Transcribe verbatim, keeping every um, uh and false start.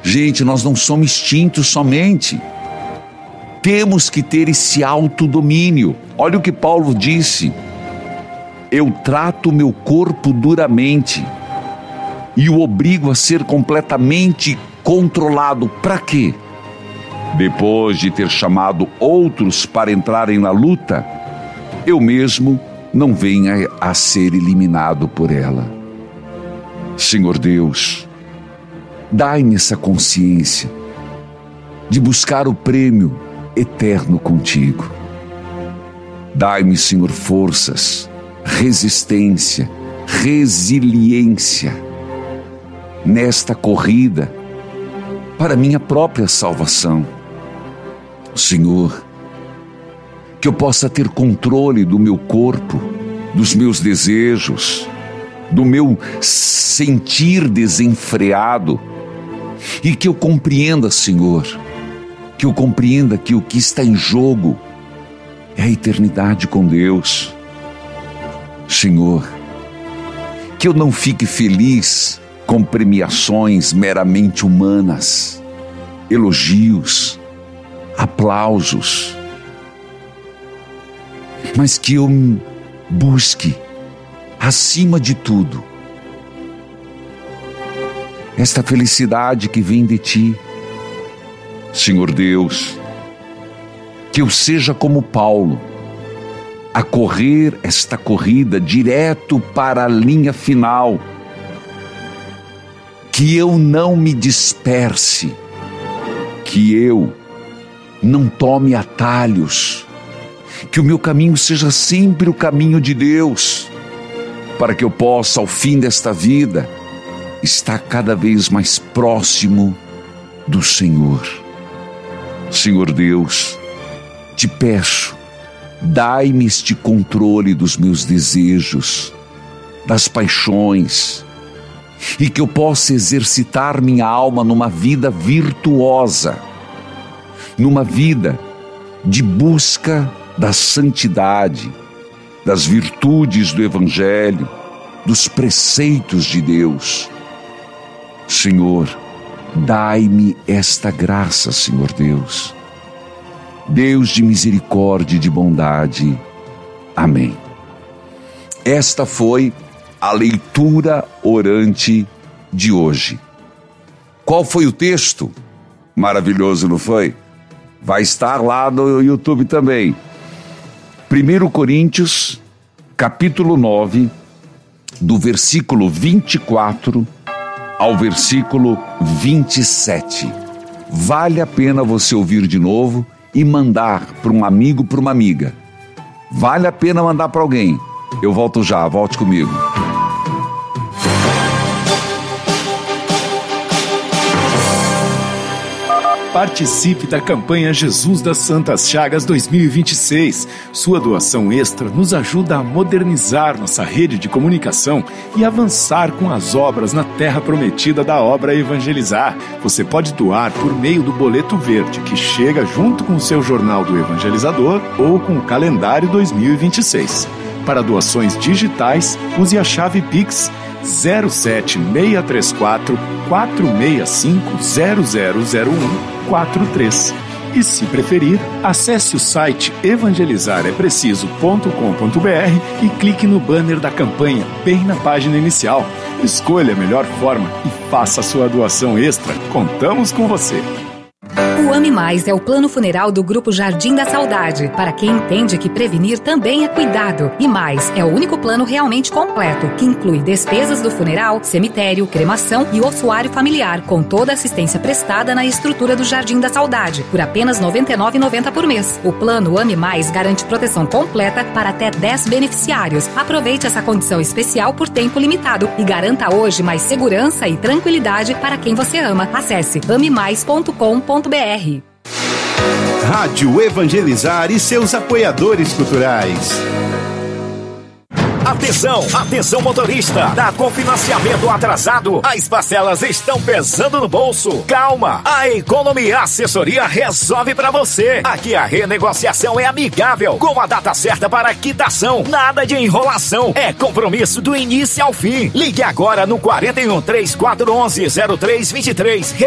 Gente, nós não somos extintos somente. Temos que ter esse autodomínio. Olha o que Paulo disse: eu trato o meu corpo duramente e o obrigo a ser completamente controlado. Para quê? Depois de ter chamado outros para entrarem na luta, eu mesmo não venha a ser eliminado por ela. Senhor Deus, dai-me essa consciência de buscar o prêmio eterno contigo. Dai-me, Senhor, forças, resistência, resiliência nesta corrida para minha própria salvação. Senhor, que eu possa ter controle do meu corpo, dos meus desejos, do meu sentir desenfreado, e que eu compreenda, Senhor, que eu compreenda que o que está em jogo é a eternidade com Deus. Senhor, que eu não fique feliz com premiações meramente humanas, elogios, aplausos, mas que eu busque, acima de tudo, esta felicidade que vem de Ti. Senhor Deus, que eu seja como Paulo, a correr esta corrida direto para a linha final, que eu não me disperse, que eu não tome atalhos, que o meu caminho seja sempre o caminho de Deus, para que eu possa, ao fim desta vida, estar cada vez mais próximo do Senhor. Senhor Deus, te peço, dai-me este controle dos meus desejos, das paixões, e que eu possa exercitar minha alma numa vida virtuosa, numa vida de busca da santidade, das virtudes do Evangelho, dos preceitos de Deus. Senhor, dai-me esta graça, Senhor Deus. Deus de misericórdia e de bondade. Amém. Esta foi a leitura orante de hoje. Qual foi o texto? Maravilhoso, não foi? Vai estar lá no YouTube também. primeira Coríntios, capítulo nove, do versículo vinte e quatro ao versículo vinte e sete. Vale a pena você ouvir de novo e mandar para um amigo, para uma amiga. Vale a pena mandar para alguém. Eu volto já, volte comigo. Participe da campanha Jesus das Santas Chagas dois mil e vinte e seis. Sua doação extra nos ajuda a modernizar nossa rede de comunicação e avançar com as obras na terra prometida da obra Evangelizar. Você pode doar por meio do boleto verde, que chega junto com o seu jornal do Evangelizador ou com o calendário dois mil e vinte e seis. Para doações digitais, use a chave Pix zero sete seis três quatro, quatro seis cinco, zero zero zero um quatro três. E se preferir, acesse o site evangelizar é preciso ponto com ponto b r e clique no banner da campanha, bem na página inicial. Escolha a melhor forma e faça a sua doação extra. Contamos com você! O Ame Mais é o plano funeral do Grupo Jardim da Saudade, para quem entende que prevenir também é cuidado. E mais, é o único plano realmente completo, que inclui despesas do funeral, cemitério, cremação e ossuário familiar, com toda a assistência prestada na estrutura do Jardim da Saudade, por apenas noventa e nove reais e noventa centavos por mês. O plano Ame Mais garante proteção completa para até dez beneficiários. Aproveite essa condição especial por tempo limitado e garanta hoje mais segurança e tranquilidade para quem você ama. Acesse ame mais ponto com ponto b r. Rádio Evangelizar e seus apoiadores culturais. Atenção, atenção motorista, tá com financiamento atrasado? As parcelas estão pesando no bolso. Calma, a Economia Assessoria resolve pra você. Aqui a renegociação é amigável, com a data certa para quitação. Nada de enrolação, é compromisso do início ao fim. Ligue agora no quarenta e um, trinta e quatro, onze, zero três vinte e três.